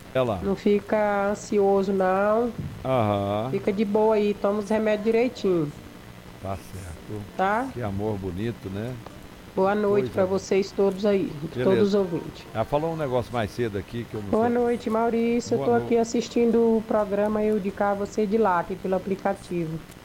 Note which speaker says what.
Speaker 1: Ela.
Speaker 2: Não fica ansioso, não.
Speaker 1: Aham.
Speaker 2: Fica de boa aí, toma os remédios direitinho,
Speaker 1: Tá certo.
Speaker 2: tá?
Speaker 1: Que amor bonito, né?
Speaker 2: Boa noite
Speaker 1: Coisa
Speaker 2: para
Speaker 1: boa.
Speaker 2: vocês todos aí, todos
Speaker 1: Beleza.
Speaker 2: os ouvintes.
Speaker 1: Ela falou um negócio mais cedo aqui que eu não
Speaker 2: Boa
Speaker 1: sei.
Speaker 2: noite, Maurício. Eu
Speaker 1: Boa
Speaker 2: tô aqui
Speaker 1: noite.
Speaker 2: assistindo o programa Eu de Cá, você de lá, aqui pelo aplicativo.